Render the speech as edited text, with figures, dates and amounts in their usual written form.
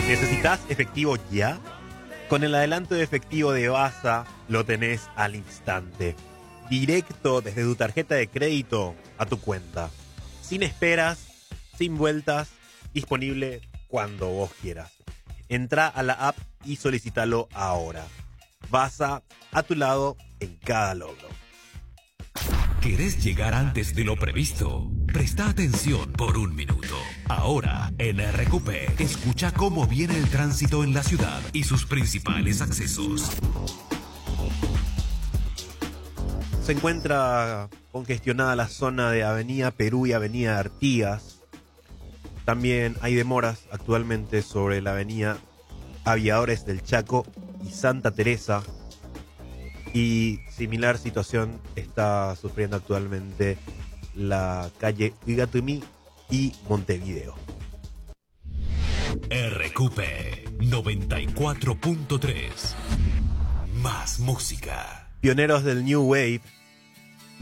¿Necesitas efectivo ya? Con el adelanto de efectivo de Baza lo tenés al instante. Directo desde tu tarjeta de crédito a tu cuenta. Sin esperas, sin vueltas, disponible cuando vos quieras. Entra a la app y solicítalo ahora. Baza a tu lado en cada logro. ¿Querés llegar antes de lo previsto? Presta atención por un minuto. Ahora, en RQP, escucha cómo viene el tránsito en la ciudad y sus principales accesos. Se encuentra congestionada la zona de Avenida Perú y Avenida Artigas. También hay demoras actualmente sobre la Avenida Aviadores del Chaco y Santa Teresa. Y similar situación está sufriendo actualmente la calle Igatumí y Montevideo. RQP 94.3. Más música. Pioneros del New Wave